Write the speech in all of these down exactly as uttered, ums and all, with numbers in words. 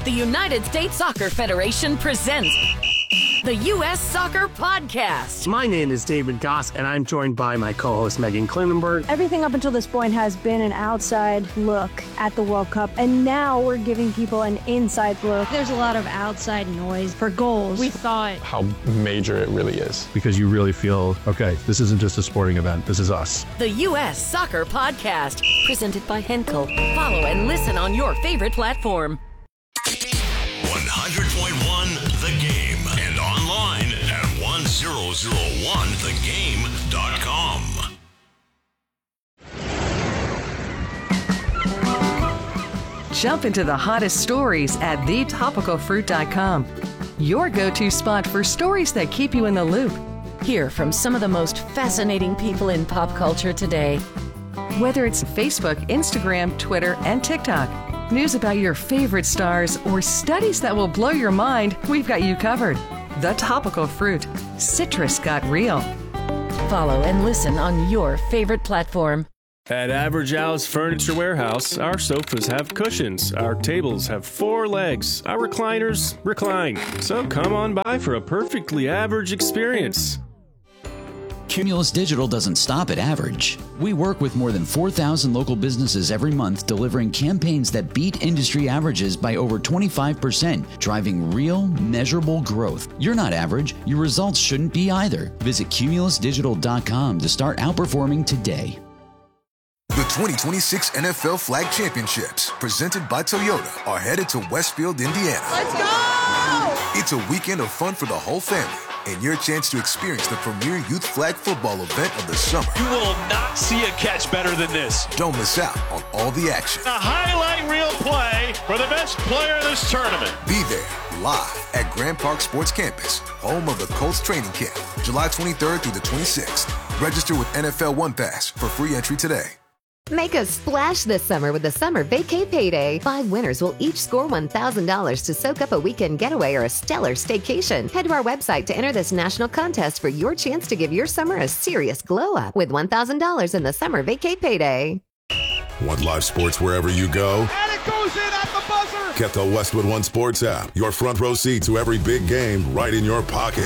The United States Soccer Federation presents the U S Soccer Podcast. My name is David Goss, and I'm joined by my co-host Megan Klinenberg. Everything up until this point has been an outside look at the World Cup, and now we're giving people an inside look. There's a lot of outside noise for goals. We saw it. How major it really is. Because you really feel, okay, this isn't just a sporting event, this is us. The U S Soccer Podcast, presented by Henkel. Follow and listen on your favorite platform. one hundred point one The Game and online at one thousand one the game dot com. Jump into the hottest stories at the topical fruit dot com. Your go-to spot for stories that keep you in the loop. Hear from some of the most fascinating people in pop culture today. Whether it's Facebook, Instagram, Twitter, and TikTok, news about your favorite stars, or studies that will blow your mind, we've got you covered. The Topical Fruit. Citrus got real. Follow and listen on your favorite platform. At Average Al's Furniture Warehouse, our sofas have cushions, our tables have four legs, our recliners recline. So come on by for a perfectly average experience. Cumulus Digital doesn't stop at average. We work with more than four thousand local businesses every month, delivering campaigns that beat industry averages by over twenty-five percent, driving real, measurable growth. You're not average. Your results shouldn't be either. Visit cumulus digital dot com to start outperforming today. The twenty twenty-six N F L Flag Championships, presented by Toyota, are headed to Westfield, Indiana. Let's go! It's a weekend of fun for the whole family, and your chance to experience the premier youth flag football event of the summer. You will not see a catch better than this. Don't miss out on all the action. A highlight reel play for the best player in this tournament. Be there, live at Grand Park Sports Campus, home of the Colts training camp, July twenty-third through the twenty-sixth. Register with N F L One Pass for free entry today. Make a splash this summer with the Summer Vacay Payday. Five winners will each score one thousand dollars to soak up a weekend getaway or a stellar staycation. Head to our website to enter this national contest for your chance to give your summer a serious glow up with one thousand dollars in the Summer Vacay Payday. Want live sports wherever you go? And it goes in at the buzzer! Get the Westwood One Sports app. Your front row seat to every big game right in your pocket.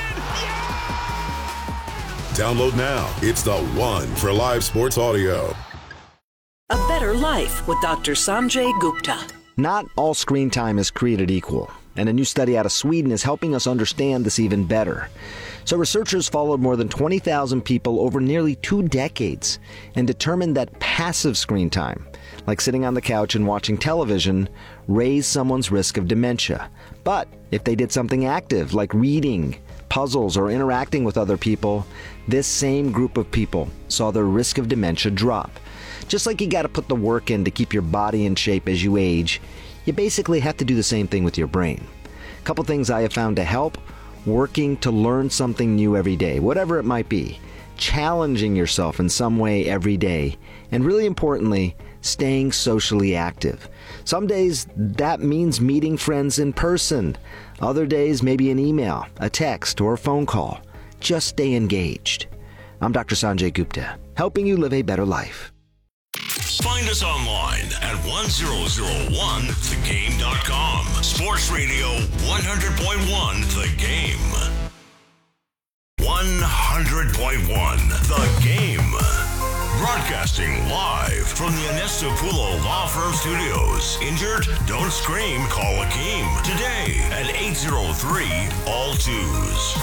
Download now. It's the one for live sports audio. A Better Life with Doctor Sanjay Gupta. Not all screen time is created equal, and a new study out of Sweden is helping us understand this even better. So researchers followed more than twenty thousand people over nearly two decades and determined that passive screen time, like sitting on the couch and watching television, raised someone's risk of dementia. But if they did something active, like reading, puzzles, or interacting with other people, this same group of people saw their risk of dementia drop. Just like you got to put the work in to keep your body in shape as you age, you basically have to do the same thing with your brain. A couple things I have found to help: working to learn something new every day, whatever it might be, challenging yourself in some way every day, and really importantly, staying socially active. Some days that means meeting friends in person. Other days maybe an email, a text, or a phone call. Just stay engaged. I'm Doctor Sanjay Gupta, helping you live a better life. Find us online at one thousand one the game dot com. Sports Radio one hundred point one The Game. one hundred point one The Game. Broadcasting live from the Anestapulo Law Firm Studios. Injured? Don't scream. Call Akeem today at eight oh three all twos.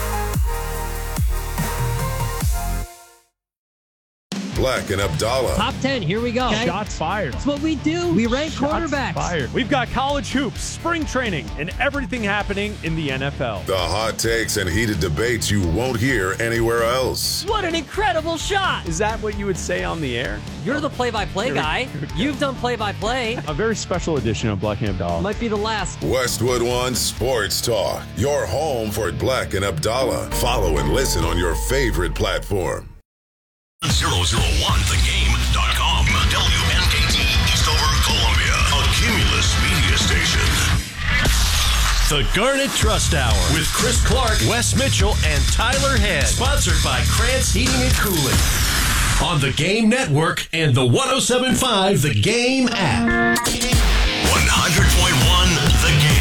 Black and Abdallah. Top ten, here we go. Okay. Shots fired. That's what we do. We rank Shots quarterbacks. Fired. We've got college hoops, spring training, and everything happening in the N F L. The hot takes and heated debates you won't hear anywhere else. What an incredible shot. Is that what you would say on the air? You're the play-by-play Here guy. You've done play-by-play. A very special edition of Black and Abdallah. Might be the last. Westwood One Sports Talk. Your home for Black and Abdallah. Follow and listen on your favorite platform. one thousand one the game dot com. W N K T Eastover, Columbia. A Cumulus media station. The Garnet Trust Hour with Chris Clark, Wes Mitchell, and Tyler Head. Sponsored by Krantz Heating and Cooling. On the Game Network and the one oh seven point five The Game app. one hundred point one The Game.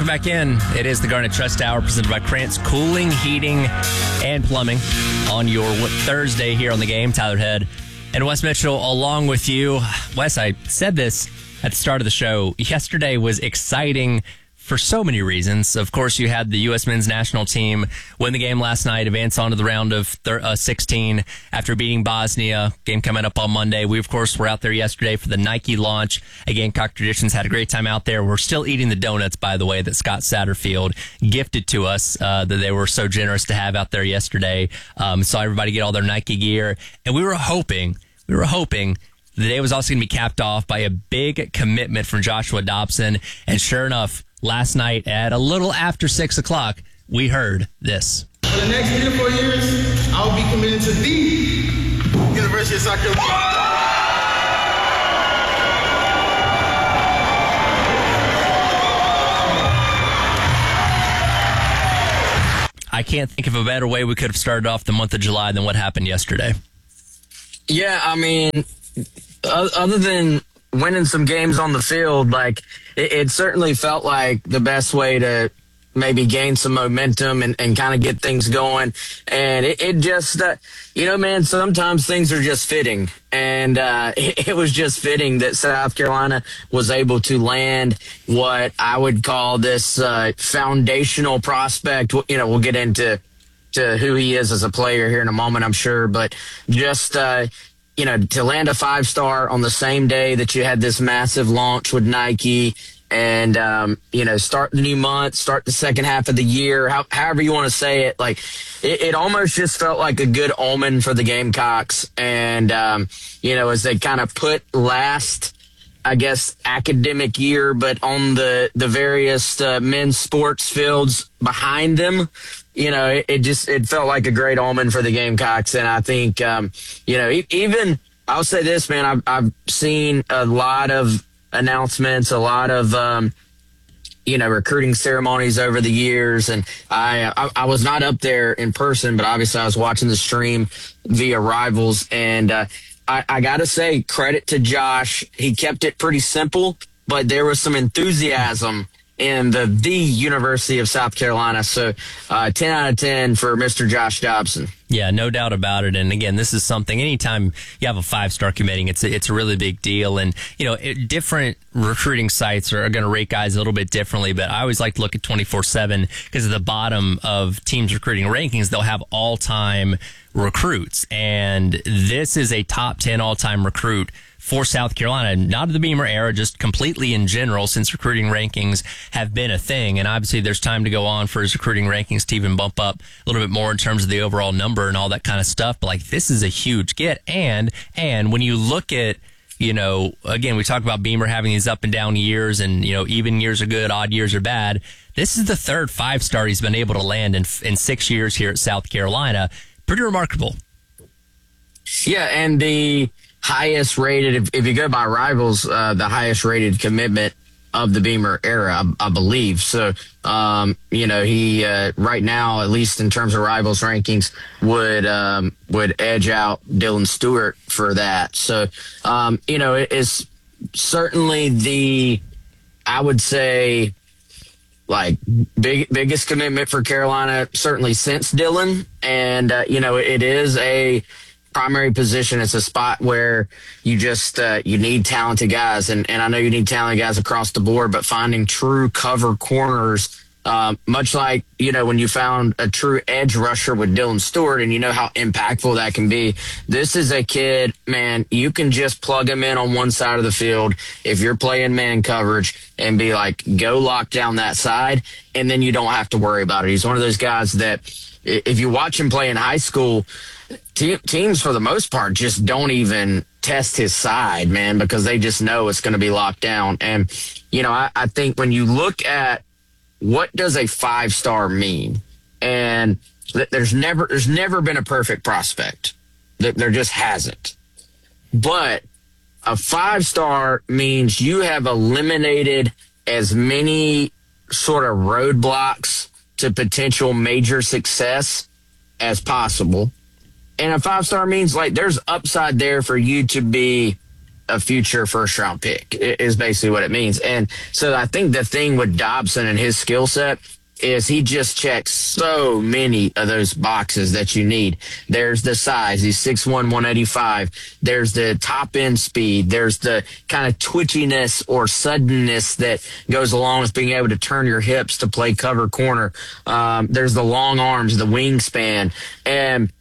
welcome back in. It is the Garnet Trust Hour presented by Krantz Cooling, Heating, and Plumbing on your Thursday here on the game. Tyler Head and Wes Mitchell along with you. Wes, I said this at the start of the show. Yesterday was exciting for so many reasons. Of course, you had the U S men's national team win the game last night, advance on to the round of thir- uh, sixteen after beating Bosnia. Game coming up on Monday. We, of course, were out there yesterday for the Nike launch. Again, Cock Traditions had a great time out there. We're still eating the donuts, by the way, that Scott Satterfield gifted to us, uh, that they were so generous to have out there yesterday. Um, saw everybody get all their Nike gear. And we were hoping, we were hoping the day was also going to be capped off by a big commitment from Joshua Dobson. And sure enough, last night at a little after six o'clock, we heard this. For the next three to four years, I will be committed to the University of South Carolina. I can't think of a better way we could have started off the month of July than what happened yesterday. Yeah, I mean, other than winning some games on the field, like it, it certainly felt like the best way to maybe gain some momentum and, and kind of get things going. And it, it just, uh, you know, man, sometimes things are just fitting. And uh, it, it was just fitting that South Carolina was able to land what I would call this uh, foundational prospect. You know, we'll get into to who he is as a player here in a moment, I'm sure. But just, uh, you know, to land a five-star on the same day that you had this massive launch with Nike and, um, you know, start the new month, start the second half of the year, how, however you want to say it, like it, it almost just felt like a good omen for the Gamecocks. And, um, you know, as they kind of put last, I guess, academic year, but on the, the various uh, men's sports fields behind them, you know, it, it just, it felt like a great omen for the Gamecocks. And I think, um, you know, even, I'll say this, man, I've, I've seen a lot of announcements, a lot of, um, you know, recruiting ceremonies over the years. And I, I, I was not up there in person, but obviously I was watching the stream via Rivals. And, uh, I, I got to say, credit to Josh. He kept it pretty simple, but there was some enthusiasm in the the University of South Carolina. So uh, ten out of ten for Mister Josh Dobson. Yeah, no doubt about it. And again, this is something, anytime you have a five-star committing, it's a, it's a really big deal. And, you know, it, different recruiting sites are, are going to rate guys a little bit differently, but I always like to look at twenty-four seven because at the bottom of teams' recruiting rankings, they'll have all-time recruits. And this is a top ten all-time recruit for South Carolina, not of the Beamer era, just completely in general, since recruiting rankings have been a thing. And obviously there's time to go on for his recruiting rankings to even bump up a little bit more in terms of the overall number and all that kind of stuff. But like, this is a huge get. And, and when you look at, you know, again, we talk about Beamer having these up and down years and, you know, even years are good, odd years are bad. This is the third five star he's been able to land in, in six years here at South Carolina. Pretty remarkable. Yeah. And the highest rated, if, if you go by Rivals, uh, the highest rated commitment of the Beamer era, I, I believe. So, um, you know, he, uh, right now, at least in terms of Rivals rankings, would, um, would edge out Dylan Stewart for that. So, um, you know, it is certainly the, I would say, like big, biggest commitment for Carolina, certainly since Dylan. And, uh, you know, it is a primary position. It's a spot where you just, uh, you need talented guys. And, and I know you need talented guys across the board, but finding true cover corners, um, much like, you know, when you found a true edge rusher with Dylan Stewart and you know how impactful that can be. This is a kid, man, you can just plug him in on one side of the field if you're playing man coverage and be like, go lock down that side. And then you don't have to worry about it. He's one of those guys that if you watch him play in high school, Te- teams, for the most part, just don't even test his side, man, because they just know it's going to be locked down. And, you know, I, I think when you look at what does a five-star mean, and th- there's never there's never been a perfect prospect. Th- there just hasn't. But a five-star means you have eliminated as many sort of roadblocks to potential major success as possible. And a five-star means, like, there's upside there for you to be a future first round pick is basically what it means. And so I think the thing with Dobson and his skill set is he just checks so many of those boxes that you need. There's the size. He's six one, one eighty-five. There's the top end speed. There's the kind of twitchiness or suddenness that goes along with being able to turn your hips to play cover corner. Um, there's the long arms, the wingspan. And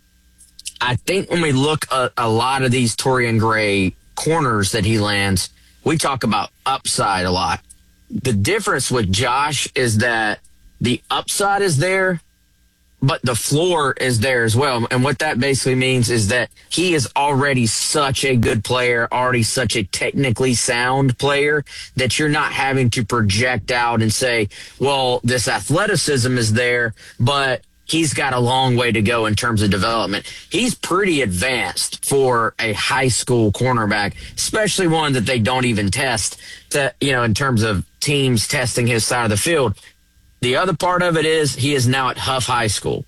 I think when we look at a lot of these Torian Gray corners that he lands, we talk about upside a lot. The difference with Josh is that the upside is there, but the floor is there as well. And what that basically means is that he is already such a good player, already such a technically sound player, that you're not having to project out and say, well, this athleticism is there, but he's got a long way to go in terms of development. He's pretty advanced for a high school cornerback, especially one that they don't even test, that, you know, in terms of teams testing his side of the field. The other part of it is he is now at Huff High School.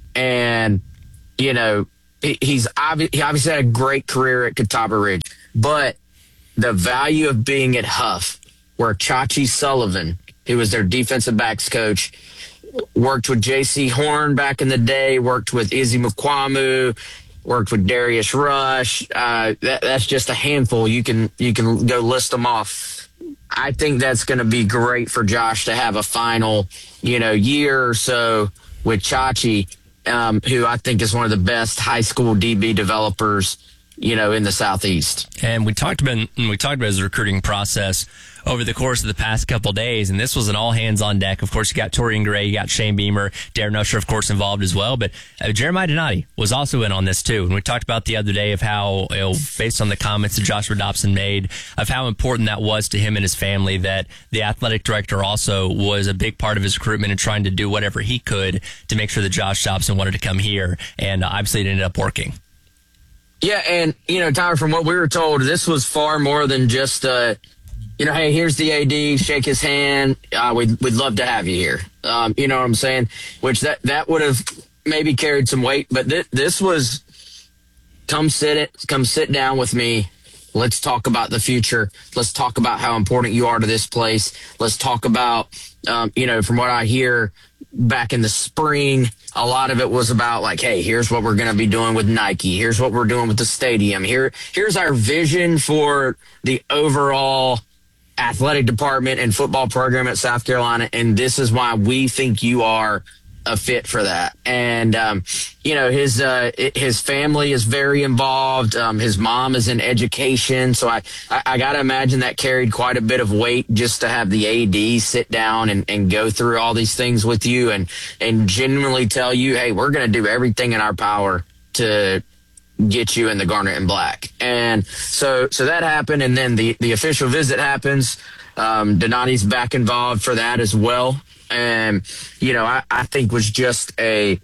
And, you know, he, he's obvi- he obviously had a great career at Catawba Ridge. But the value of being at Huff, where Chachi Sullivan, who was their defensive backs coach, worked with J C Horn back in the day, worked with Izzy Mukwamu, worked with Darius Rush. Uh, that, that's just a handful. You can you can go list them off. I think that's going to be great for Josh to have a final, you know, year or so with Chachi, um, who I think is one of the best high school D B developers, you know, in the Southeast. And we talked about we talked about his recruiting process over the course of the past couple of days, and this was an all hands on deck. Of course, you got Torian Gray, you got Shane Beamer, Darren Usher, of course, involved as well. But uh, Jeremiah Donati was also in on this too. And we talked about the other day of how, you know, based on the comments that Joshua Dobson made, of how important that was to him and his family, that the athletic director also was a big part of his recruitment and trying to do whatever he could to make sure that Josh Dobson wanted to come here. And uh, obviously it ended up working. Yeah, and, you know, Tyler, from what we were told, this was far more than just, uh, you know, hey, here's the A D, shake his hand. Uh, we'd, we'd love to have you here. Um, you know what I'm saying? Which that, that would have maybe carried some weight. But th- this was, come sit it, come sit down with me. Let's talk about the future. Let's talk about how important you are to this place. Let's talk about, um, you know, from what I hear back in the spring, a lot of it was about like, hey, here's what we're going to be doing with Nike. Here's what we're doing with the stadium. Here, here's our vision for the overall athletic department and football program at South Carolina. And this is why we think you are a fit for that. And, um, you know, his, uh, his family is very involved. Um, his mom is in education. So I, I, I got to imagine that carried quite a bit of weight just to have the A D sit down and, and go through all these things with you and, and genuinely tell you, hey, we're going to do everything in our power to get you in the garnet and black. And so, so that happened. And then the, the official visit happens. Um, Donati's back involved for that as well. And, you know, I, I think was just a,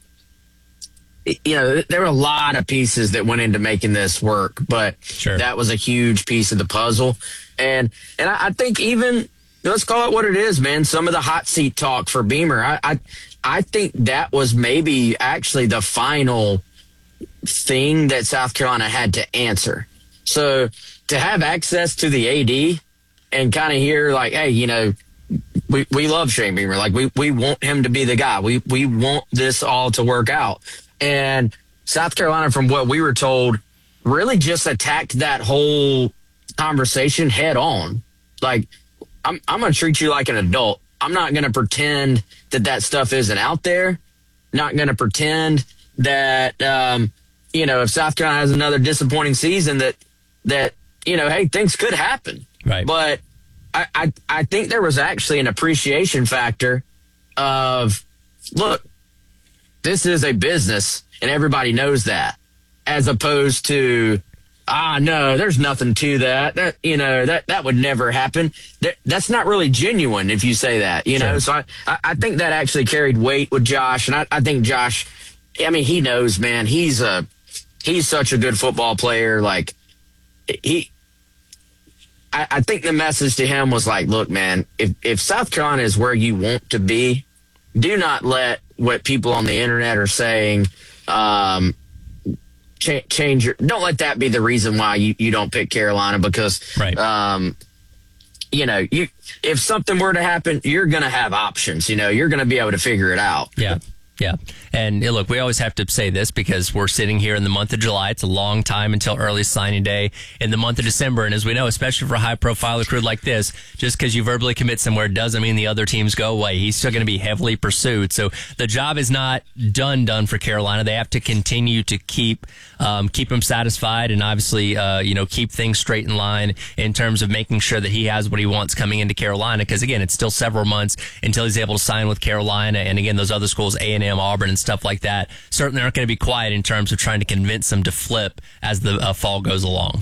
you know, there were a lot of pieces that went into making this work, but sure, that was a huge piece of the puzzle. And, and I, I think even, let's call it what it is, man, some of the hot seat talk for Beamer, I, I, I think that was maybe actually the final thing that South Carolina had to answer. So to have access to the A D and kind of hear like, hey, you know, we, we love Shane Beamer. Like we, we want him to be the guy. We, we want this all to work out. And South Carolina, from what we were told, really just attacked that whole conversation head on. Like, I'm, I'm going to treat you like an adult. I'm not going to pretend that that stuff isn't out there. Not going to pretend that, um, you know, if South Carolina has another disappointing season that, that, you know, hey, things could happen. Right. But I, I, I think there was actually an appreciation factor of, look, this is a business and everybody knows that, as opposed to, ah, no, there's nothing to that. That, you know, that, that would never happen. That, that's not really genuine if you say that, you know? Sure. So I, I think that actually carried weight with Josh. And I, I think Josh, I mean, he knows, man, he's a, he's such a good football player. Like he, I, I think the message to him was like, look, man, if, if South Carolina is where you want to be, do not let what people on the internet are saying, um, cha- change your, don't let that be the reason why you, you don't pick Carolina, because, right. um, you know, you, if something were to happen, you're going to have options, you know, you're going to be able to figure it out. Yeah. Yeah. And uh, look, we always have to say this because we're sitting here in the month of July. It's a long time until early signing day in the month of December. And as we know, especially for a high profile recruit like this, just because you verbally commit somewhere doesn't mean the other teams go away. He's still going to be heavily pursued. So the job is not done, done for Carolina. They have to continue to keep, um, keep him satisfied and obviously, uh, you know, keep things straight in line in terms of making sure that he has what he wants coming into Carolina. Because again, it's still several months until he's able to sign with Carolina. And again, those other schools, A and M, Auburn, and stuff like that, certainly aren't going to be quiet in terms of trying to convince them to flip as the uh, fall goes along.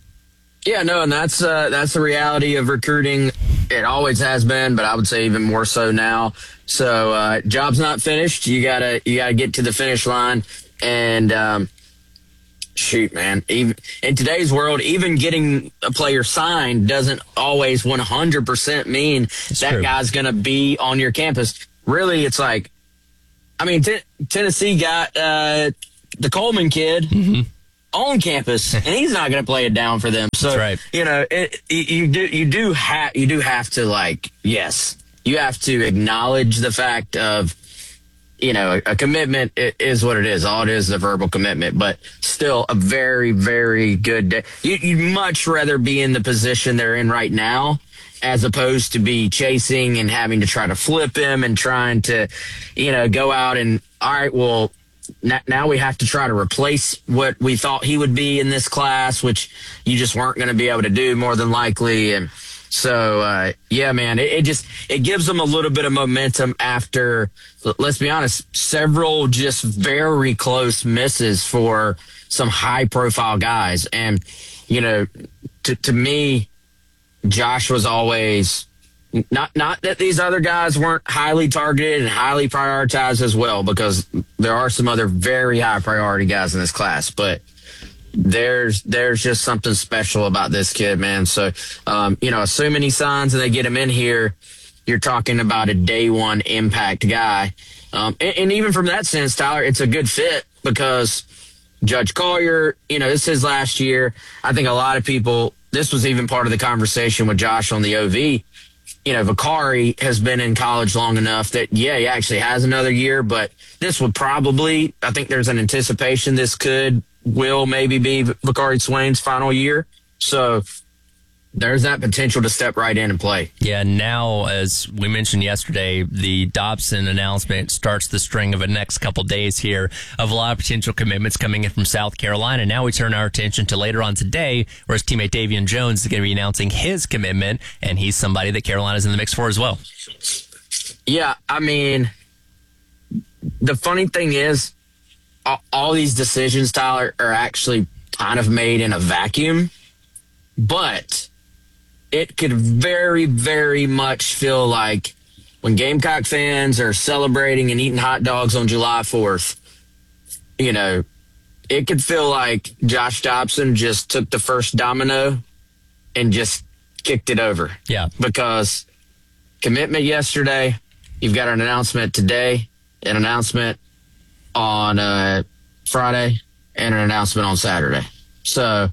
Yeah, no, and that's uh, that's the reality of recruiting. It always has been, but I would say even more so now. So, uh, job's not finished. You gotta you gotta get to the finish line, and um, shoot, man. Even in today's world, even getting a player signed doesn't always one hundred percent mean That's that true. guy's gonna be on your campus. Really, it's like, I mean, t- Tennessee got uh, the Coleman kid mm-hmm. on campus, and he's not going to play it down for them. So, That's right. you know, it, you do you do have you do have to like yes, you have to acknowledge the fact of, you know, a, a commitment is what it is. All it is is a verbal commitment, but still a very very good day. You, you'd much rather be in the position they're in right now, as opposed to be chasing and having to try to flip him and trying to, you know, go out and, all right, well, n- now we have to try to replace what we thought he would be in this class, which you just weren't going to be able to do more than likely. And so, uh, yeah, man, it, it just, it gives them a little bit of momentum after, let's be honest, several just very close misses for some high profile guys. And, you know, to, to me, Josh was always not, not that these other guys weren't highly targeted and highly prioritized as well, because there are some other very high priority guys in this class, but there's, there's just something special about this kid, man. So, um, you know, assuming he signs and they get him in here, you're talking about a day one impact guy. Um, and, and even from that sense, Tyler, it's a good fit because Judge Collier, you know, this is his last year. I think a lot of people, this was even part of the conversation with Josh on the O V. You know, Vicari has been in college long enough that, yeah, he actually has another year, but this would probably, I think there's an anticipation this could, will maybe be Vicari Swain's final year. So there's that potential to step right in and play. Yeah, now, as we mentioned yesterday, the Dobson announcement starts the string of the next couple days here of a lot of potential commitments coming in from South Carolina. Now we turn our attention to later on today, where his teammate Davion Jones is going to be announcing his commitment, and he's somebody that Carolina's in the mix for as well. Yeah, I mean, the funny thing is, all, all these decisions, Tyler, are actually kind of made in a vacuum, but it could very, very much feel like when Gamecock fans are celebrating and eating hot dogs on July fourth, you know, it could feel like Josh Dobson just took the first domino and just kicked it over. Yeah. Because commitment yesterday, you've got an announcement today, an announcement on uh, Friday, and an announcement on Saturday. So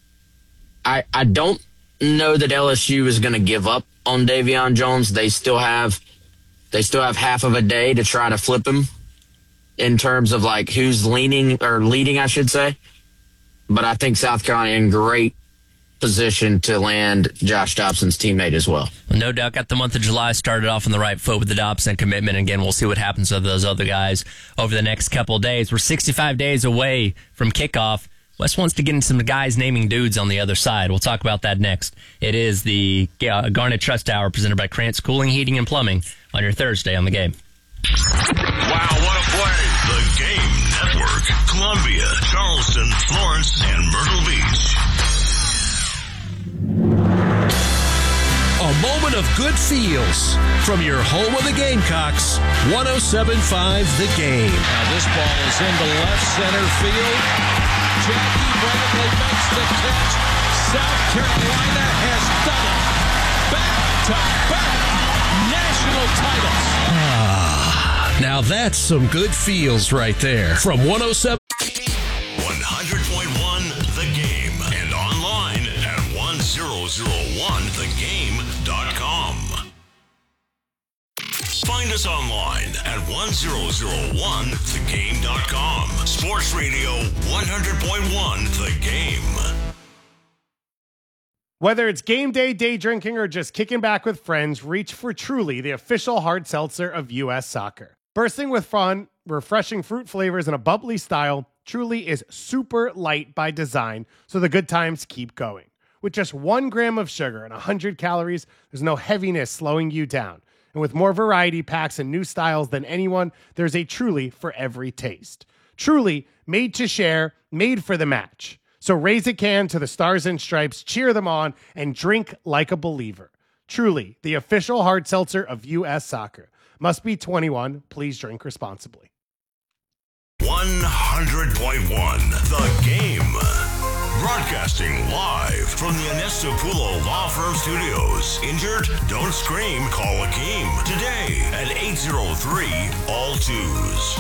I I don't know that L S U is going to give up on Davion Jones. They still have they still have half of a day to try to flip him in terms of like who's leaning or leading, I should say. But I think South Carolina in great position to land Josh Dobson's teammate as well. Well, no doubt got the month of July started off on the right foot with the Dobson commitment. Again, we'll see what happens with those other guys over the next couple of days. We're sixty-five days away from kickoff. Wes wants to get into some guys naming dudes on the other side. We'll talk about that next. It is the uh, Garnet Trust Hour presented by Krantz Cooling, Heating, and Plumbing on your Thursday on The Game. Wow, what a play. The Game Network. Columbia, Charleston, Florence, and Myrtle Beach. A moment of good feels from your home of the Gamecocks, one oh seven point five The Game. Now this ball is into left center field. Jackie Bradley makes the catch. South Carolina has done it. Back-to-back national titles. Ah, now that's some good feels right there. From one oh seven. one hundred point one The Game and online at one thousand one the game dot com. Find us online at one thousand one the game dot com. Sports Radio one hundred point one The Game. Whether it's game day, day drinking, or just kicking back with friends, reach for Truly, the official hard seltzer of U S Soccer. Bursting with fun, refreshing fruit flavors, and a bubbly style, Truly is super light by design, so the good times keep going. With just one gram of sugar and one hundred calories, there's no heaviness slowing you down. And with more variety packs and new styles than anyone, there's a Truly for every taste. Truly, made to share, made for the match. So raise a can to the Stars and Stripes, cheer them on, and drink like a believer. Truly, the official hard seltzer of U S Soccer. Must be twenty-one. Please drink responsibly. one hundred point one The Game. Broadcasting live from the Anestapulo Law Firm Studios. Injured? Don't scream. Call Akeem today at eight oh three all twos.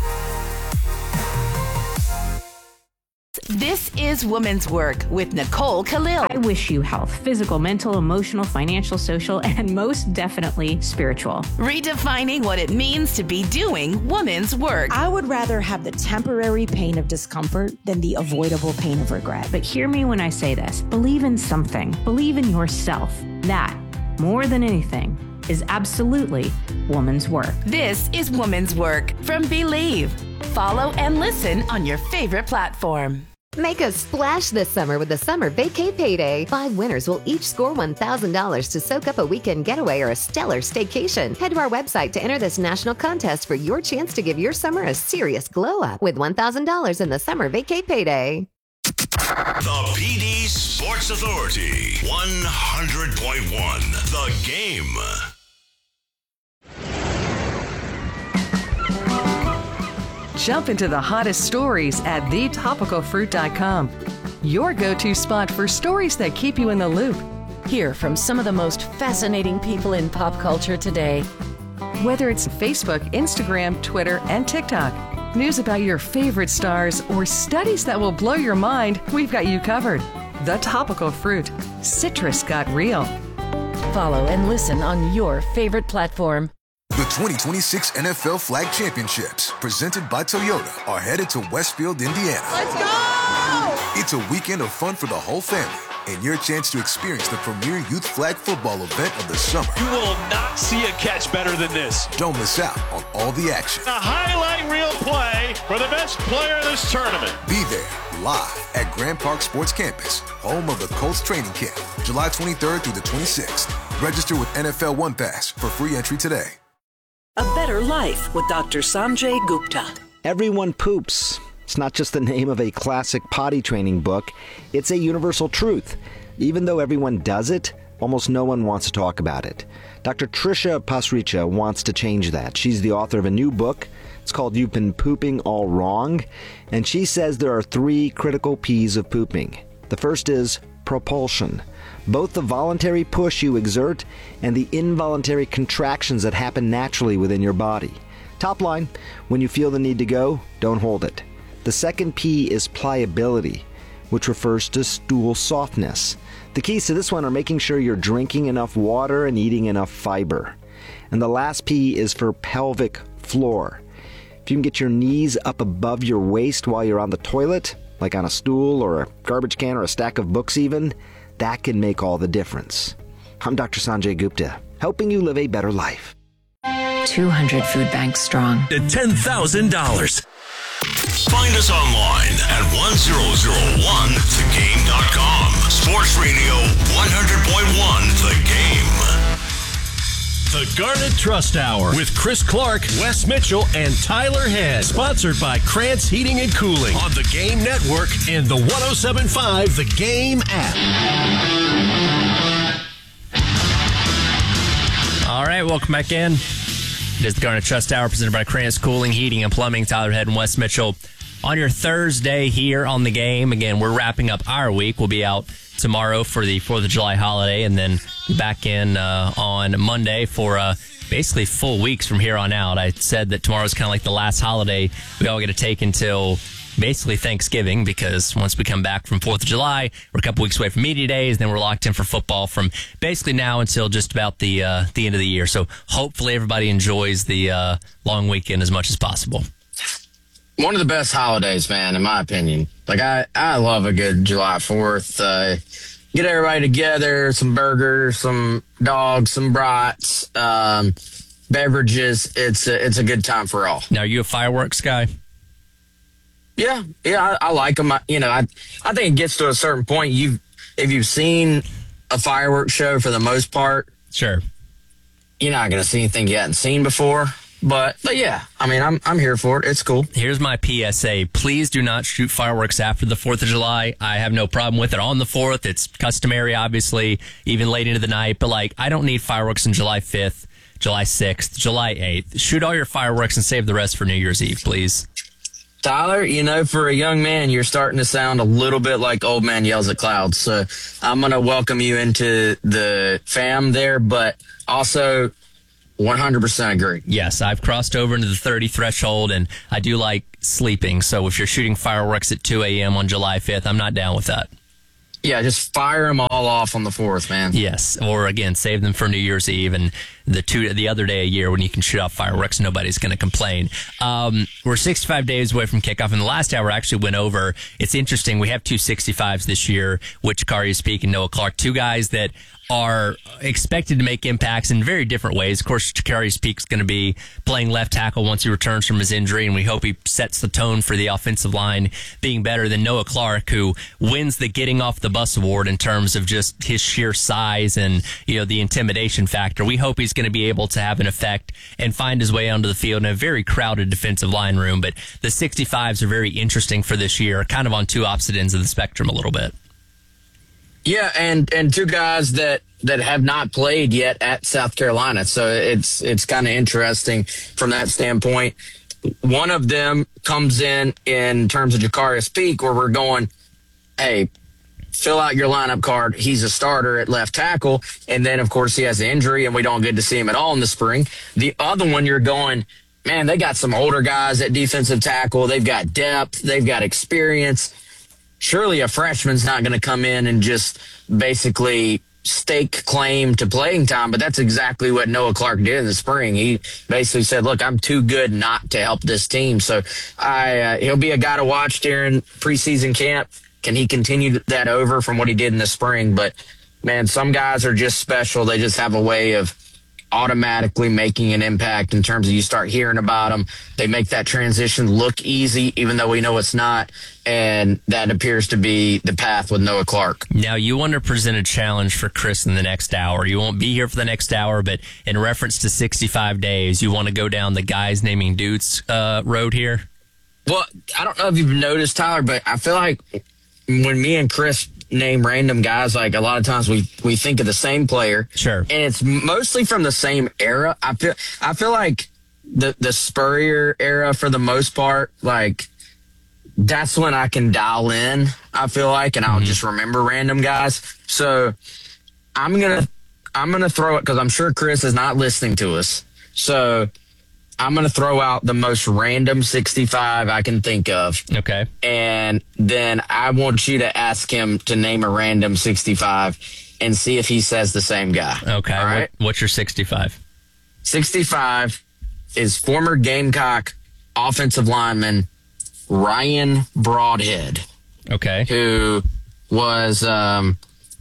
This is Women's Work with Nicole Khalil. I wish you health, physical, mental, emotional, financial, social, and most definitely spiritual. Redefining what it means to be doing women's work. I would rather have the temporary pain of discomfort than the avoidable pain of regret. But hear me when I say this. Believe in something. Believe in yourself. That, more than anything, is absolutely woman's work. This is Woman's Work from Believe. Follow and listen on your favorite platform. Make a splash this summer with the Summer Vacay Payday. Five winners will each score one thousand dollars to soak up a weekend getaway or a stellar staycation. Head to our website to enter this national contest for your chance to give your summer a serious glow up with one thousand dollars in the Summer Vacay Payday. The P D Sports Authority, one hundred point one The Game. Jump into the hottest stories at the topical fruit dot com. Your go-to spot for stories that keep you in the loop. Hear from some of the most fascinating people in pop culture today. Whether it's Facebook, Instagram, Twitter, and TikTok, news about your favorite stars, or studies that will blow your mind, we've got you covered. The Topical Fruit. Citrus got real. Follow and listen on your favorite platform. The twenty twenty-six N F L Flag Championships, presented by Toyota, are headed to Westfield, Indiana. Let's go! It's a weekend of fun for the whole family and your chance to experience the premier youth flag football event of the summer. You will not see a catch better than this. Don't miss out on all the action. A highlight reel play for the best player of this tournament. Be there live at Grand Park Sports Campus, home of the Colts training camp, July twenty-third through the twenty-sixth. Register with N F L One Pass for free entry today. A Better Life with Doctor Sanjay Gupta. Everyone poops. It's not just the name of a classic potty training book. It's a universal truth. Even though everyone does it, almost no one wants to talk about it. Doctor Trisha Pasricha wants to change that. She's the author of a new book. It's called You've Been Pooping All Wrong. And she says there are three critical P's of pooping. The first is propulsion. Both the voluntary push you exert and the involuntary contractions that happen naturally within your body. Top line, when you feel the need to go, don't hold it. The second P is pliability, which refers to stool softness. The keys to this one are making sure you're drinking enough water and eating enough fiber. And the last P is for pelvic floor. If you can get your knees up above your waist while you're on the toilet, like on a stool or a garbage can or a stack of books even, that can make all the difference. I'm Doctor Sanjay Gupta, helping you live a better life. two hundred food banks strong. At ten thousand dollars. Find us online at one thousand one the game dot com. Sports Radio one hundred point one The Game. The Garnet Trust Hour with Chris Clark, Wes Mitchell, and Tyler Head. Sponsored by Krantz Heating and Cooling on the Game Network and the one oh seven point five The Game app. All right, welcome back in. It is the Garnet Trust Hour presented by Krantz Cooling, Heating, and Plumbing. Tyler Head and Wes Mitchell on your Thursday here on the Game. Again, we're wrapping up our week. We'll be out tomorrow for the fourth of July holiday and then be back in uh, on Monday for uh, basically full weeks from here on out. I said that tomorrow's kind of like the last holiday we all get to take until basically Thanksgiving, because once we come back from fourth of July, we're a couple weeks away from media days, then we're locked in for football from basically now until just about the uh, the end of the year. So hopefully everybody enjoys the uh, long weekend as much as possible. One of the best holidays, man, in my opinion. Like, I, I love a good July fourth. Uh, get everybody together, some burgers, some dogs, some brats, um, beverages. It's a, it's a good time for all. Now, are you a fireworks guy? Yeah, yeah, I, I like them. I, you know, I I think it gets to a certain point. You, if you've seen a fireworks show for the most part, sure, you're not going to see anything you hadn't seen before. But, but yeah, I mean, I'm I'm here for it. It's cool. Here's my P S A. Please do not shoot fireworks after the fourth of July. I have no problem with it on the fourth. It's customary, obviously, even late into the night. But, like, I don't need fireworks on July fifth, July sixth, July eighth. Shoot all your fireworks and save the rest for New Year's Eve, please. Tyler, you know, for a young man, you're starting to sound a little bit like Old Man Yells at Clouds. So I'm going to welcome you into the fam there, but also one hundred percent agree. Yes, I've crossed over into the thirty threshold, and I do like sleeping. So if you're shooting fireworks at two a.m. on July fifth, I'm not down with that. Yeah, just fire them all off on the fourth, man. Yes, or again, save them for New Year's Eve and the two the other day a year when you can shoot off fireworks. Nobody's going to complain. Um, we're sixty-five days away from kickoff, and the last hour actually went over. It's interesting. We have two sixty-fives this year, which Karius Peak and Noah Clark, two guys that are expected to make impacts in very different ways. Of course, Karius Peak's going to be playing left tackle once he returns from his injury, and we hope he sets the tone for the offensive line being better than Noah Clark, who wins the getting off the bus award in terms of just his sheer size and, you know, the intimidation factor. We hope he's going to be able to have an effect and find his way onto the field in a very crowded defensive line room. But the sixty-fives are very interesting for this year, kind of on two opposite ends of the spectrum a little bit. Yeah, and, and two guys that, that have not played yet at South Carolina. So it's it's kind of interesting from that standpoint. One of them comes in in terms of Jakarius Peak, where we're going, hey, fill out your lineup card. He's a starter at left tackle. And then, of course, he has an injury, and we don't get to see him at all in the spring. The other one, you're going, man, they got some older guys at defensive tackle. They've got depth. They've got experience. Surely a freshman's not going to come in and just basically stake claim to playing time, but that's exactly what Noah Clark did in the spring. He basically said, look, I'm too good not to help this team. So I uh, he'll be a guy to watch during preseason camp. Can he continue that over from what he did in the spring? But, man, some guys are just special. They just have a way of automatically making an impact in terms of you start hearing about them. They make that transition look easy, even though we know it's not. And that appears to be the path with Noah Clark. Now, you want to present a challenge for Chris in the next hour. You won't be here for the next hour, but in reference to sixty-five days, you want to go down the guys naming dudes uh, road here? Well, I don't know if you've noticed, Tyler, but I feel like when me and Chris name random guys, like a lot of times we, we think of the same player. Sure. And it's mostly from the same era. I feel I feel like the, the Spurrier era, for the most part, like, that's when I can dial in, I feel like, and I'll mm-hmm. just remember random guys. So I'm going to I'm gonna throw it, because I'm sure Chris is not listening to us. So I'm going to throw out the most random sixty-five I can think of. Okay. And then I want you to ask him to name a random sixty-five and see if he says the same guy. Okay. All right? What, what's your sixty-five? sixty-five is former Gamecock offensive lineman Ryan Broadhead. Okay. Who was um,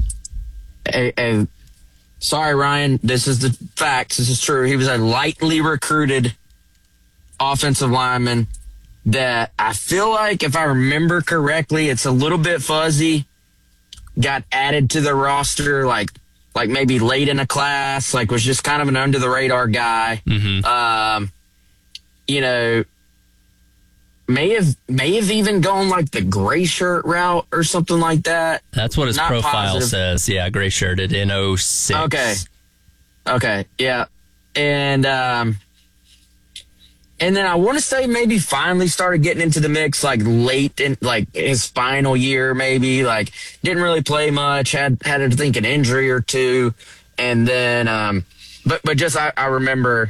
a, a sorry, Ryan, this is the facts. This is true. He was a lightly recruited offensive lineman that I feel like, if I remember correctly, it's a little bit fuzzy, got added to the roster like like maybe late in a class, like was just kind of an under the radar guy. Mm-hmm. Um, you know, may have may have even gone like the gray shirt route or something like that. That's what his Not profile positive. says. Yeah, gray shirted in oh six. Okay. Okay. Yeah. And um, and then I want to say maybe finally started getting into the mix like late in like his final year, maybe like didn't really play much, had had I think an injury or two, and then um, but but just I, I remember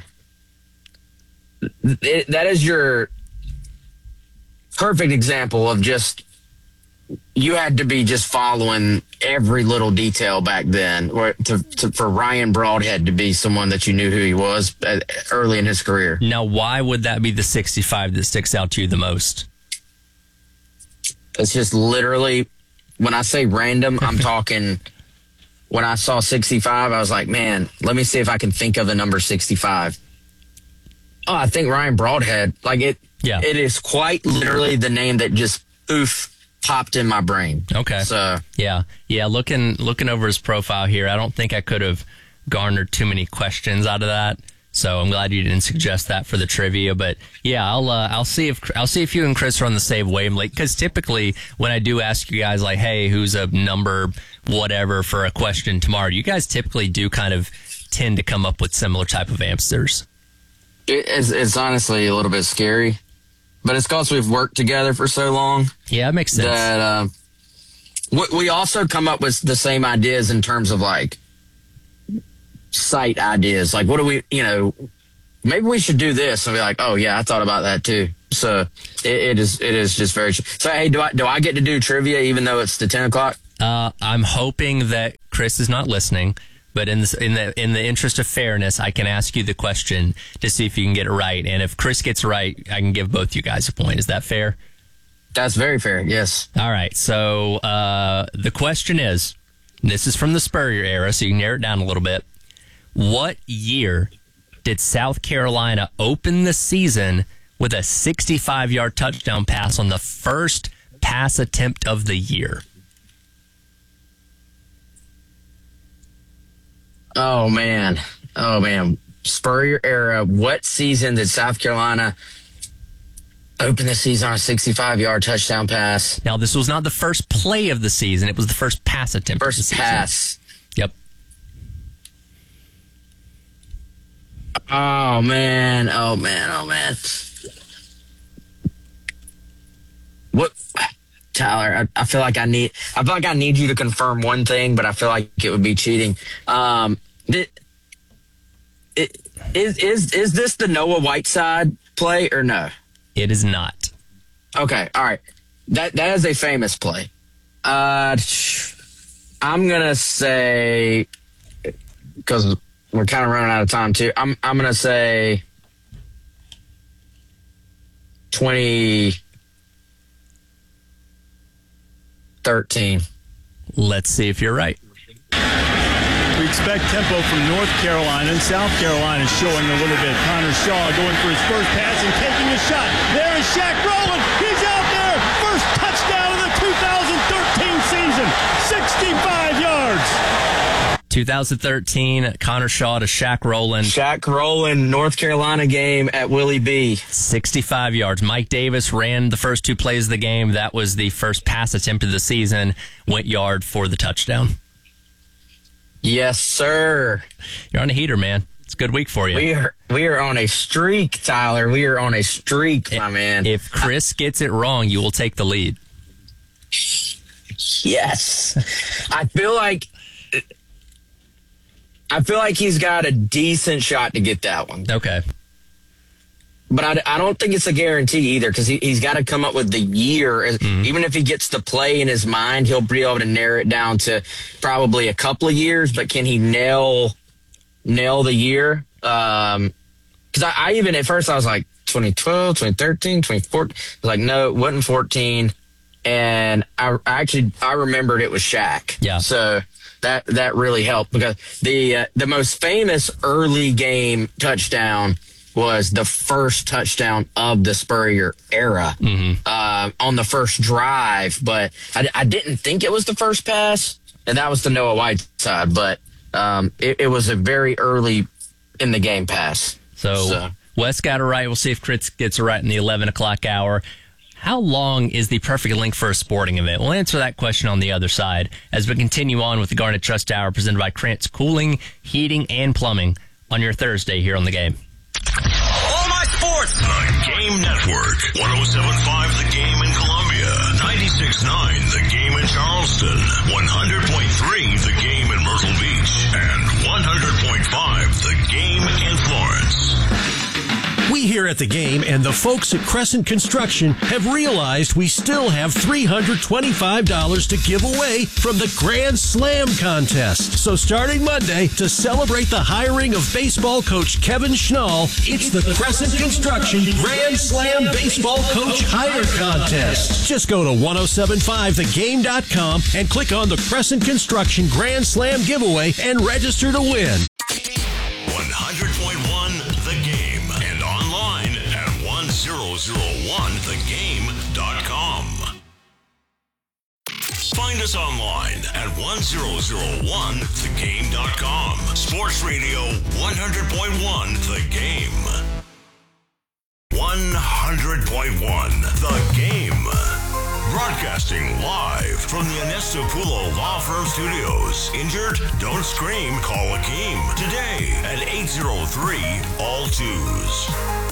it, that is your perfect example of just you had to be just following every little detail back then, or to, to, for Ryan Broadhead to be someone that you knew who he was early in his career. Now, why would that be the sixty-five that sticks out to you the most? It's just literally, when I say random, I'm talking, when I saw sixty-five, I was like, man, let me see if I can think of the number sixty-five. Oh, I think Ryan Broadhead, like it, yeah. It is quite literally the name that just, oof, popped in my brain. Okay. So yeah, yeah. Looking looking over his profile here, I don't think I could have garnered too many questions out of that. So I'm glad you didn't suggest that for the trivia. But yeah, I'll uh, I'll see if I'll see if you and Chris are on the same wavelength. Because typically when I do ask you guys like, hey, who's a number whatever for a question tomorrow, you guys typically do kind of tend to come up with similar type of answers. It's, it's honestly a little bit scary. But it's because we've worked together for so long. Yeah, it makes sense. That uh, we, we also come up with the same ideas in terms of like site ideas. Like, what do we, you know, maybe we should do this, and be like, oh yeah, I thought about that too. So it, it is, it is just very. So hey, do I do I get to do trivia even though it's the ten o'clock? Uh, I'm hoping that Chris is not listening. But in the, in the in the interest of fairness, I can ask you the question to see if you can get it right. And if Chris gets it right, I can give both you guys a point. Is that fair? That's very fair, yes. All right. So uh, the question is, this is from the Spurrier era, so you can narrow it down a little bit. What year did South Carolina open the season with a sixty-five-yard touchdown pass on the first pass attempt of the year? Oh, man. Oh, man. Spurrier era. What season did South Carolina open the season on a sixty-five-yard touchdown pass? Now, this was not the first play of the season. It was the first pass attempt first of the season. Pass. Yep. Oh, man. Oh, man. Oh, man. What... Tyler, I, I feel like I need. I feel like I need you to confirm one thing, but I feel like it would be cheating. Um, it, it, is is is this the Noah Whiteside play or no? It is not. Okay, all right. That that is a famous play. Uh, I'm gonna say because we're kind of running out of time too. I'm I'm gonna say twenty. thirteen. Let's see if you're right. We expect tempo from North Carolina, and South Carolina is showing a little bit. Connor Shaw going for his first pass and taking a shot. There is Shaq Rowland. He's out there. First touchdown of the two thousand thirteen season. sixty-five yards. twenty thirteen, Connor Shaw to Shaq Rowland. Shaq Rowland, North Carolina game at Willie B. sixty-five yards. Mike Davis ran the first two plays of the game. That was the first pass attempt of the season. Went yard for the touchdown. Yes, sir. You're on a heater, man. It's a good week for you. We are, we are on a streak, Tyler. We are on a streak, if, my man. If Chris gets it wrong, you will take the lead. Yes. I feel like... I feel like he's got a decent shot to get that one. Okay. But I, I don't think it's a guarantee either because he, he's got to come up with the year. Mm-hmm. Even if he gets the play in his mind, he'll be able to narrow it down to probably a couple of years. But can he nail nail the year? Um, because I, I even at first I was like twenty twelve, twenty thirteen, twenty fourteen. I was like, no, it wasn't fourteen. And I, I actually I remembered it was Shaq. Yeah. So that that really helped because the uh, the most famous early game touchdown was the first touchdown of the Spurrier era mm-hmm. uh, on the first drive. But I, I didn't think it was the first pass, and that was the Noah Whiteside. But um, it, it was a very early in the game pass. So, so Wes got it right. We'll see if Chris gets it right in the eleven o'clock hour. How long is the perfect length for a sporting event? We'll answer that question on the other side as we continue on with the Garnet Trust Hour presented by Krantz Cooling, Heating, and Plumbing on your Thursday here on The Game. All my sports. The Game Network. one oh seven point five The Game in Columbia. ninety-six point nine The Game in Charleston. one hundred point three The Game in Myrtle Beach. And one hundred point five The Game at the game and the folks at Crescent Construction have realized we still have three hundred twenty-five dollars to give away from the Grand Slam contest. So starting Monday, to celebrate the hiring of baseball coach Kevin Schnall, it's the Crescent Construction Grand Slam Baseball Coach Hire Contest. Just go to ten seventy-five the game dot com and click on the Crescent Construction Grand Slam giveaway and register to win. one hundred point one The Game and online at ten one the game dot com. Find us online at ten one the game dot com. Sports Radio one hundred point one The Game. one hundred point one The Game. Broadcasting live from the Anestapulo Law Firm Studios. Injured? Don't scream. Call Akeem today at eight oh three all twos.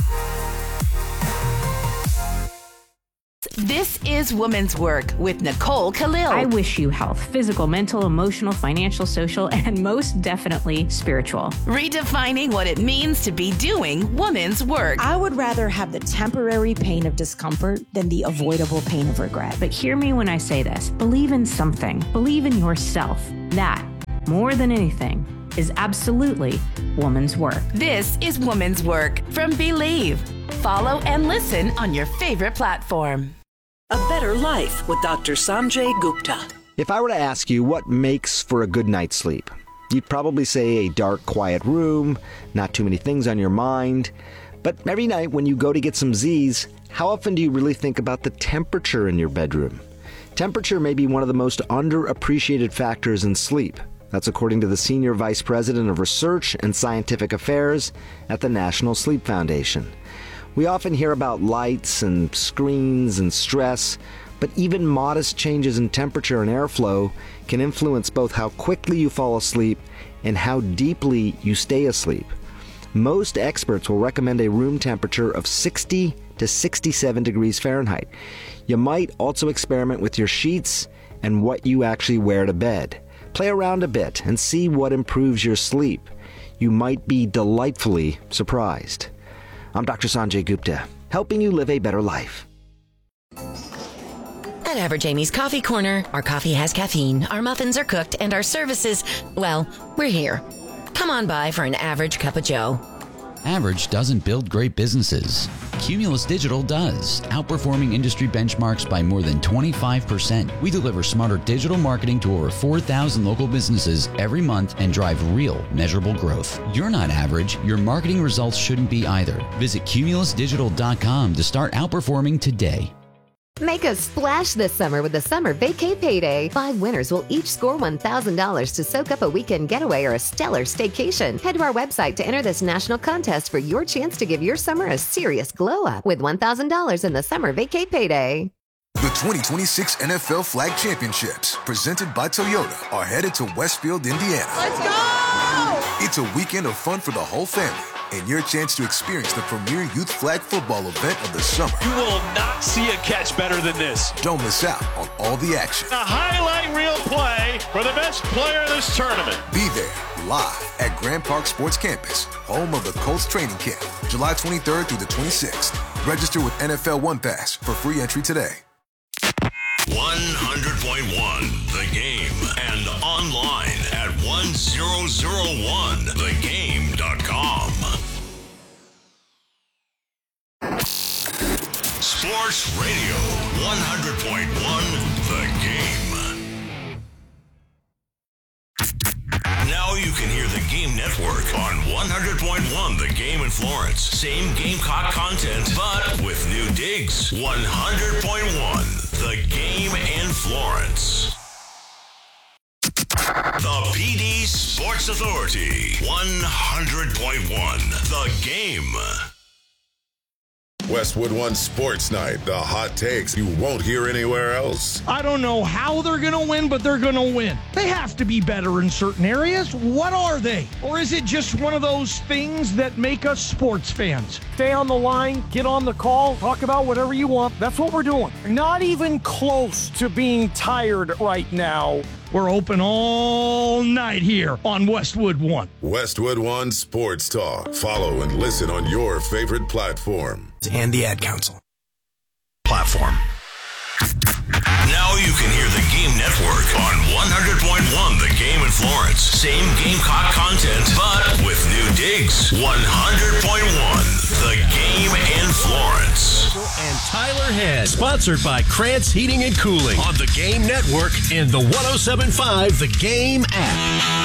This is Women's Work with Nicole Khalil. I wish you health, physical, mental, emotional, financial, social, and most definitely spiritual. Redefining what it means to be doing women's work. I would rather have the temporary pain of discomfort than the avoidable pain of regret. But hear me when I say this. Believe in something. Believe in yourself. That, more than anything, is absolutely woman's work. This is Woman's Work from Believe. Follow and listen on your favorite platform. A Better Life with Doctor Sanjay Gupta. If I were to ask you what makes for a good night's sleep, you'd probably say a dark, quiet room, not too many things on your mind. But every night when you go to get some Z's, how often do you really think about the temperature in your bedroom? Temperature may be one of the most underappreciated factors in sleep. That's according to the Senior Vice President of Research and Scientific Affairs at the National Sleep Foundation. We often hear about lights and screens and stress, but even modest changes in temperature and airflow can influence both how quickly you fall asleep and how deeply you stay asleep. Most experts will recommend a room temperature of sixty to sixty-seven degrees Fahrenheit. You might also experiment with your sheets and what you actually wear to bed. Play around a bit and see what improves your sleep. You might be delightfully surprised. I'm Doctor Sanjay Gupta, helping you live a better life. At Average Amy's Coffee Corner, our coffee has caffeine, our muffins are cooked, and our services, well, we're here. Come on by for an average cup of joe. Average doesn't build great businesses. Cumulus Digital does, outperforming industry benchmarks by more than twenty-five percent. We deliver smarter digital marketing to over four thousand local businesses every month and drive real, measurable growth. You're not average. Your marketing results shouldn't be either. Visit cumulus digital dot com to start outperforming today. Make a splash this summer with the Summer Vacay Payday. Five winners will each score one thousand dollars to soak up a weekend getaway or a stellar staycation. Head to our website to enter this national contest for your chance to give your summer a serious glow up with one thousand dollars in the Summer Vacay Payday. The twenty twenty-six N F L Flag Championships, presented by Toyota, are headed to Westfield, Indiana. Let's go! It's a weekend of fun for the whole family and your chance to experience the premier youth flag football event of the summer. You will not see a catch better than this. Don't miss out on all the action. A highlight reel play for the best player in this tournament. Be there live at Grand Park Sports Campus, home of the Colts training camp, July twenty-third through the twenty-sixth. Register with N F L One Pass for free entry today. one hundred point one The Game and online at ten one the game dot com. Sports Radio one hundred point one The Game. Now you can hear the Game Network on one hundred point one The Game in Florence. Same Gamecock content, but with new digs. one hundred point one The Game in Florence. The P D Sports Authority. one hundred point one The Game. Westwood One Sports Night. The hot takes you won't hear anywhere else. I don't know how they're going to win, but they're going to win. They have to be better in certain areas. What are they? Or is it just one of those things that make us sports fans? Stay on the line, get on the call, talk about whatever you want. That's what we're doing. Not even close to being tired right now. We're open all night here on Westwood One. Westwood One Sports Talk. Follow and listen on your favorite platform. And the Ad Council platform. Now you can hear the Game Network on one hundred point one The Game in Florence. Same Gamecock content, but with new digs. one hundred point one The Game in Florence. And Tyler Head, sponsored by Krantz Heating and Cooling on the Game Network and the one oh seven point five The Game app.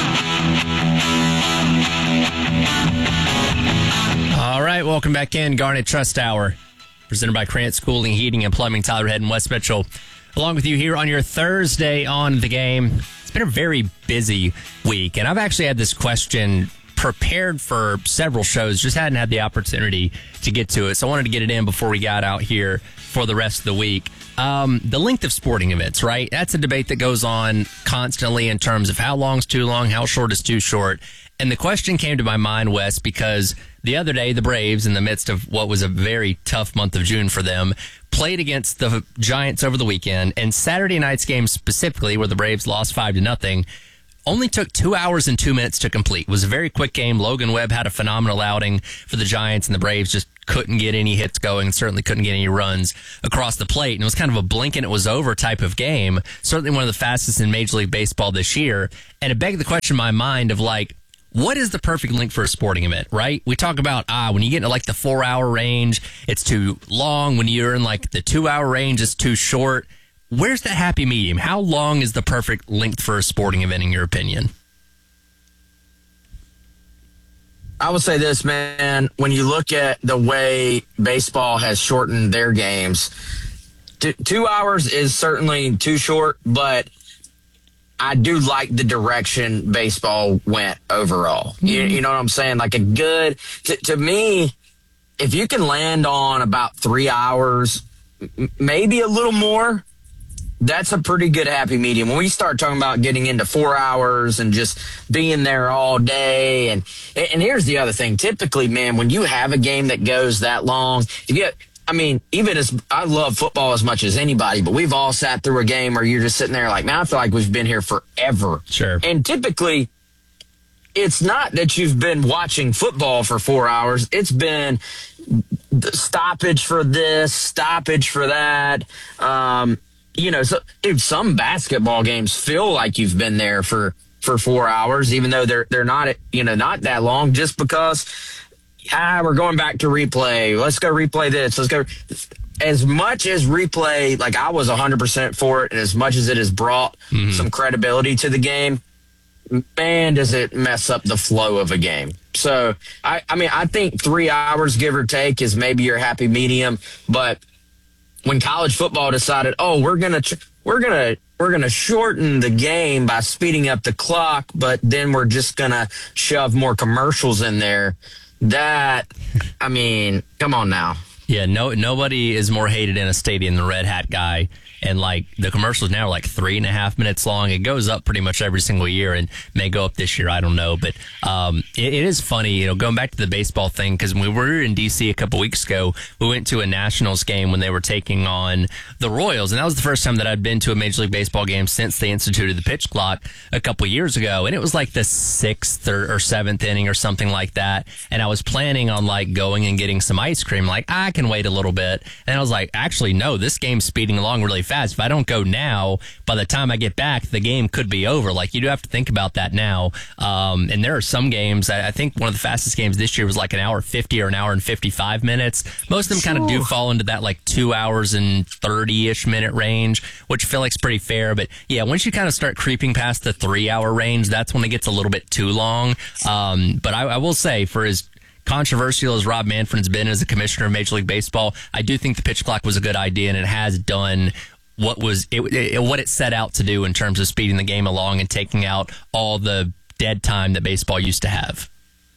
All right, welcome back in. Garnet Trust Hour, presented by Krantz Cooling, Heating, and Plumbing. Tyler Head and Wes Mitchell, along with you here on your Thursday on the Game. It's been a very busy week, and I've actually had this question prepared for several shows, just hadn't had the opportunity to get to it. So I wanted to get it in before we got out here for the rest of the week. Um, the length of sporting events, right? That's a debate that goes on constantly in terms of how long's too long, how short is too short. And the question came to my mind, Wes, because the other day, the Braves, in the midst of what was a very tough month of June for them, played against the Giants over the weekend. And Saturday night's game specifically, where the Braves lost five to nothing, only took two hours and two minutes to complete. It was a very quick game. Logan Webb had a phenomenal outing for the Giants, and the Braves just couldn't get any hits going, and certainly couldn't get any runs across the plate. And it was kind of a blink and it was over type of game. Certainly one of the fastest in Major League Baseball this year. And it begged the question in my mind of, like, what is the perfect length for a sporting event, right? We talk about, ah, when you get into like the four hour range, it's too long. When you're in like the two hour range, it's too short. Where's that happy medium? How long is the perfect length for a sporting event, in your opinion? I would say this, man. When you look at the way baseball has shortened their games, t- two hours is certainly too short, but I do like the direction baseball went overall. Mm-hmm. You, you know what I'm saying? Like a good, to, to me, if you can land on about three hours, m- maybe a little more, that's a pretty good happy medium. When we start talking about getting into four hours and just being there all day. And, and here's the other thing. Typically, man, when you have a game that goes that long, if you I mean, even as I love football as much as anybody, but we've all sat through a game where you're just sitting there like, man, I feel like we've been here forever. Sure. And typically, it's not that you've been watching football for four hours. It's been stoppage for this, stoppage for that. Um, you know, so dude, some basketball games feel like you've been there for, for four hours, even though they're they're not, you know, not that long, just because. Ah, we're going back to replay. Let's go replay this. Let's go. As much as replay, like I was one hundred percent for it, and as much as it has brought mm-hmm. some credibility to the game, man, does it mess up the flow of a game. So, I, I mean, I think three hours, give or take, is maybe your happy medium. But when college football decided, oh, we're gonna, we're gonna, we're gonna shorten the game by speeding up the clock, but then we're just gonna shove more commercials in there. That, I mean, come on now. Yeah, no, nobody is more hated in a stadium than the Red Hat guy. And like the commercials now are like three and a half minutes long. It goes up pretty much every single year and may go up this year. I don't know. But um, it, it is funny, you know, going back to the baseball thing, because when we were in D C a couple weeks ago, we went to a Nationals game when they were taking on the Royals. And that was the first time that I'd been to a Major League Baseball game since they instituted the pitch clock a couple years ago. And it was like the sixth or, or seventh inning or something like that. And I was planning on like going and getting some ice cream. Like, I can wait a little bit. And I was like, actually, no, this game's speeding along really fast. If I don't go now, by the time I get back, the game could be over. Like, you do have to think about that now. Um, and there are some games, I, I think one of the fastest games this year was like an hour fifty or an hour and fifty-five minutes. Most of them kind of do fall into that like two hours and thirty-ish minute range, which I feel like is pretty fair. But yeah, once you kind of start creeping past the three hour range, that's when it gets a little bit too long. Um, but I, I will say, for as controversial as Rob Manfred's been as a commissioner of Major League Baseball, I do think the pitch clock was a good idea, and it has done what was it, it, what it set out to do in terms of speeding the game along and taking out all the dead time that baseball used to have.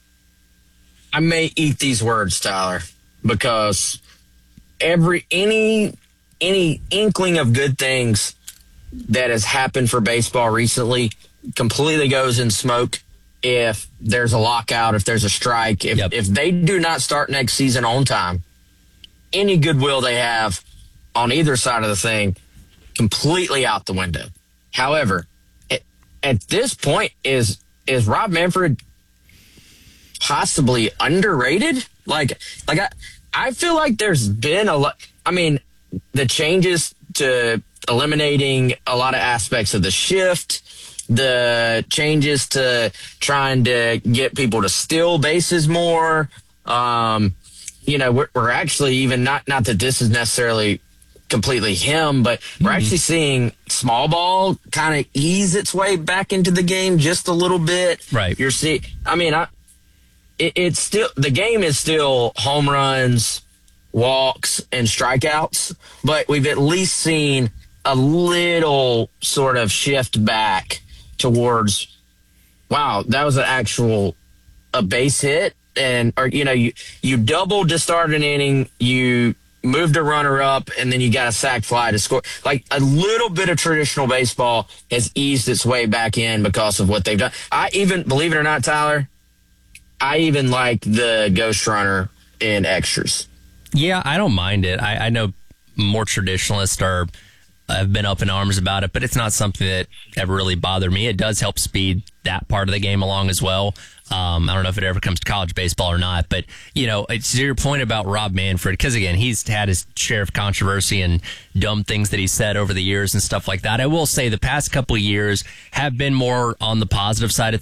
I may eat these words, Tyler, because every any any inkling of good things that has happened for baseball recently completely goes in smoke if there's a lockout, if there's a strike, if yep. if they do not start next season on time. Any goodwill they have on either side of the thing completely out the window. However, it, at this point, is is Rob Manfred possibly underrated? Like, like I, I feel like there's been a lot. I mean, the changes to eliminating a lot of aspects of the shift, the changes to trying to get people to steal bases more. Um, you know, we're, we're actually even not, not that this is necessarily completely him, but we're mm-hmm. actually seeing small ball kind of ease its way back into the game just a little bit. Right. You're seeing, I mean, I, it, it's still, the game is still home runs, walks, and strikeouts, but we've at least seen a little sort of shift back towards, wow, that was an actual, a base hit. And, or, you know, you, you doubled to start an inning, you moved a runner up, and then you got a sac fly to score. Like, a little bit of traditional baseball has eased its way back in because of what they've done. I even, believe it or not, Tyler, I even like the ghost runner in extras. Yeah, I don't mind it. I, I know more traditionalists are have been up in arms about it, but it's not something that ever really bothered me. It does help speed that part of the game along as well. Um, I don't know if it ever comes to college baseball or not, but, you know, it's your point about Rob Manfred, because, again, he's had his share of controversy and dumb things that he said over the years and stuff like that. I will say the past couple of years have been more on the positive side of